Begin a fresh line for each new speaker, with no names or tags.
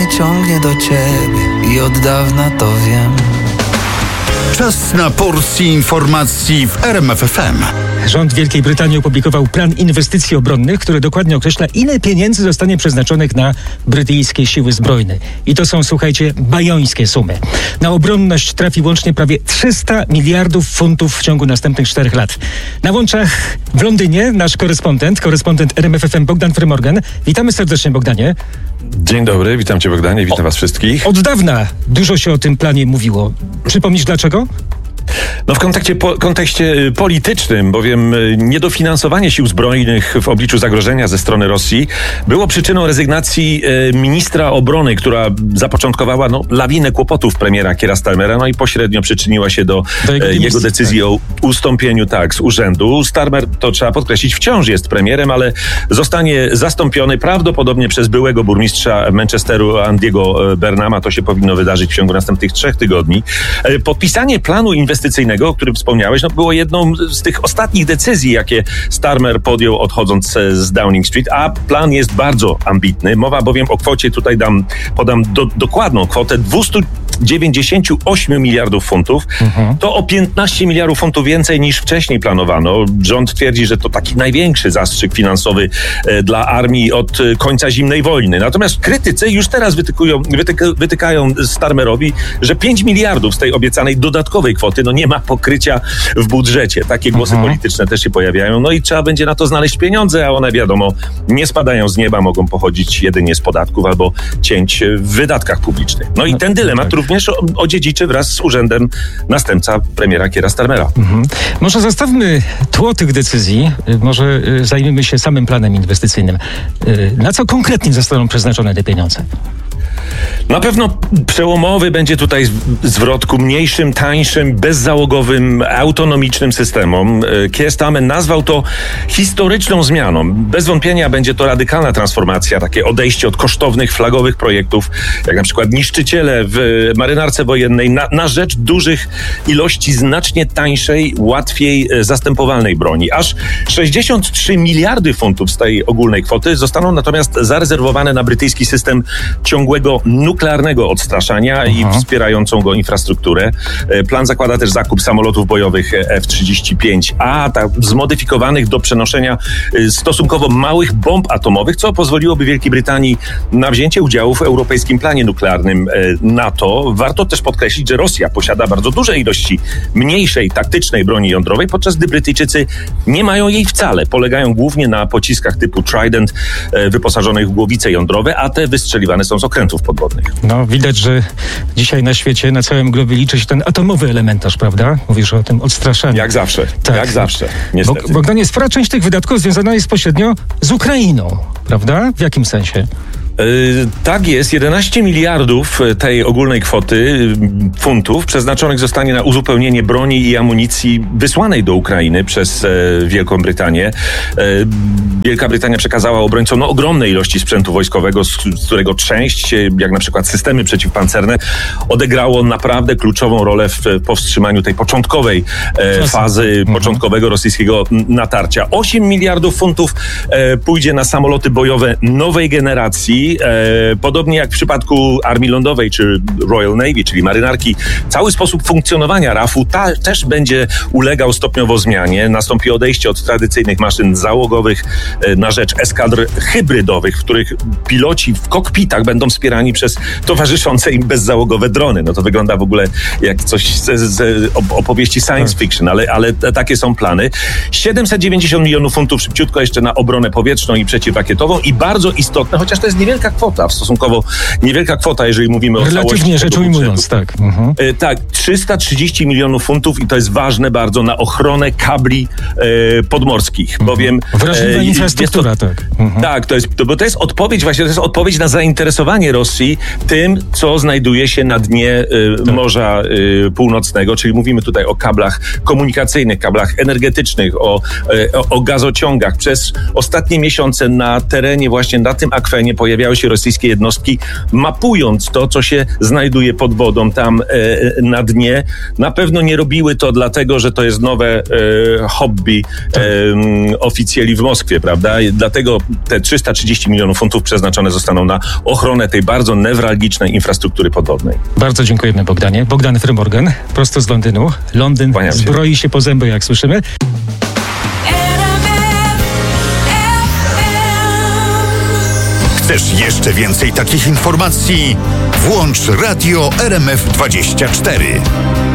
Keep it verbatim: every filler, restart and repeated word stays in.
ciągnie do ciebie i od dawna to wiem.
Czas na porcję informacji w R M F F M.
Rząd Wielkiej Brytanii opublikował plan inwestycji obronnych, który dokładnie określa, ile pieniędzy zostanie przeznaczonych na brytyjskie siły zbrojne. I to są, słuchajcie, bajońskie sumy. Na obronność trafi łącznie prawie trzysta miliardów funtów w ciągu następnych czterech lat. Na łączach w Londynie nasz korespondent, korespondent R M F F M Bogdan Frymorgan. Witamy serdecznie, Bogdanie.
Dzień dobry, witam Cię, Bogdanie, witam o, Was wszystkich.
Od dawna dużo się o tym planie mówiło. Przypomnisz dlaczego?
No w kontekście, po, kontekście politycznym, bowiem niedofinansowanie sił zbrojnych w obliczu zagrożenia ze strony Rosji było przyczyną rezygnacji e, ministra obrony, która zapoczątkowała no, lawinę kłopotów premiera Keira Starmera, no i pośrednio przyczyniła się do, do jego, e, jego decyzji tak. o ustąpieniu tak, z urzędu. Starmer, to trzeba podkreślić, wciąż jest premierem, ale zostanie zastąpiony prawdopodobnie przez byłego burmistrza Manchesteru Andiego Burnhama. To się powinno wydarzyć w ciągu następnych trzech tygodni. E, podpisanie planu inwestycyjnego inwestycyjnego, o którym wspomniałeś, no było jedną z tych ostatnich decyzji, jakie Starmer podjął odchodząc z Downing Street, a plan jest bardzo ambitny. Mowa bowiem o kwocie, tutaj dam, podam do, dokładną kwotę dwieście dziewięćdziesiąt osiem miliardów funtów. Mhm. To o piętnaście miliardów funtów więcej niż wcześniej planowano. Rząd twierdzi, że to taki największy zastrzyk finansowy e, dla armii od e, końca zimnej wojny. Natomiast krytycy już teraz wytykują, wytyka, wytykają Starmerowi, że pięć miliardów z tej obiecanej dodatkowej kwoty no nie ma pokrycia w budżecie. Takie głosy mhm. polityczne też się pojawiają. No i trzeba będzie na to znaleźć pieniądze, a one wiadomo nie spadają z nieba, mogą pochodzić jedynie z podatków albo cięć w wydatkach publicznych. No i ten dylemat również odziedziczy wraz z urzędem następca premiera Keira Starmera.
Mhm. Może zostawmy tło tych decyzji, może zajmiemy się samym planem inwestycyjnym. Na co konkretnie zostaną przeznaczone te pieniądze?
Na pewno przełomowy będzie tutaj zwrot ku mniejszym, tańszym, bezzałogowym, autonomicznym systemom. Keir Starmer nazwał to historyczną zmianą. Bez wątpienia będzie to radykalna transformacja, takie odejście od kosztownych, flagowych projektów, jak na przykład niszczyciele w marynarce wojennej, na, na rzecz dużych ilości znacznie tańszej, łatwiej zastępowalnej broni. Aż sześćdziesiąt trzy miliardy funtów z tej ogólnej kwoty zostaną natomiast zarezerwowane na brytyjski system ciągłego nuklearnego odstraszania Aha. i wspierającą go infrastrukturę. Plan zakłada też zakup samolotów bojowych F trzydzieści pięć A, tak, zmodyfikowanych do przenoszenia stosunkowo małych bomb atomowych, co pozwoliłoby Wielkiej Brytanii na wzięcie udziału w europejskim planie nuklearnym NATO. Warto też podkreślić, że Rosja posiada bardzo duże ilości mniejszej, taktycznej broni jądrowej, podczas gdy Brytyjczycy nie mają jej wcale. Polegają głównie na pociskach typu Trident wyposażonych w głowice jądrowe, a te wystrzeliwane są z okrętów podwodnych.
No, widać, że dzisiaj na świecie, na całym globie liczy się ten atomowy elementarz, prawda? Mówisz o tym odstraszaniu.
Jak zawsze, tak. jak zawsze, niestety.
Bo, Bogdanie, spora część tych wydatków związana jest pośrednio z Ukrainą, prawda? W jakim sensie?
Yy, tak jest, jedenaście miliardów tej ogólnej kwoty funtów przeznaczonych zostanie na uzupełnienie broni i amunicji wysłanej do Ukrainy przez e, Wielką Brytanię. E, Wielka Brytania przekazała obrońcom no, ogromne ilości sprzętu wojskowego, z, z którego część, jak na przykład systemy przeciwpancerne, odegrało naprawdę kluczową rolę w powstrzymaniu tej początkowej e, fazy, mhm. początkowego rosyjskiego natarcia. osiem miliardów funtów e, pójdzie na samoloty bojowe nowej generacji. E, podobnie jak w przypadku Armii Lądowej czy Royal Navy, czyli marynarki, cały sposób funkcjonowania rafu ta, też będzie ulegał stopniowo zmianie. Nastąpi odejście od tradycyjnych maszyn załogowych e, na rzecz eskadr hybrydowych, w których piloci w kokpitach będą wspierani przez towarzyszące im bezzałogowe drony. No to wygląda w ogóle jak coś z, z opowieści science fiction, ale, ale takie są plany. siedemset dziewięćdziesiąt milionów funtów szybciutko jeszcze na obronę powietrzną i przeciwrakietową i bardzo istotne, chociaż to jest niewielka kwota, stosunkowo niewielka kwota, jeżeli mówimy o całości.
Relatywnie rzecz ujmując, tak. Mhm.
E, tak, trzysta trzydzieści milionów funtów i to jest ważne bardzo na ochronę kabli e, podmorskich, mhm. bowiem...
Wrażliwa e, infrastruktura, to, tak.
Mhm. Tak, to jest, to, bo to jest odpowiedź właśnie, to jest odpowiedź na zainteresowanie Rosji tym, co znajduje się na dnie e, tak. Morza e, Północnego, czyli mówimy tutaj o kablach komunikacyjnych, kablach energetycznych, o, e, o, o gazociągach. Przez ostatnie miesiące na terenie właśnie, na tym akwenie pojawiały pojawiały się rosyjskie jednostki, mapując to, co się znajduje pod wodą tam e, na dnie. Na pewno nie robiły to dlatego, że to jest nowe e, hobby e, oficjeli w Moskwie, prawda? I dlatego te trzysta trzydzieści milionów funtów przeznaczone zostaną na ochronę tej bardzo newralgicznej infrastruktury podwodnej.
Bardzo dziękujemy, Bogdanie. Bogdan Frymorgan, prosto z Londynu. Londyn
Kłaniam się.
Zbroi się po zęby, jak słyszymy.
Chcesz jeszcze więcej takich informacji? Włącz Radio R M F dwadzieścia cztery.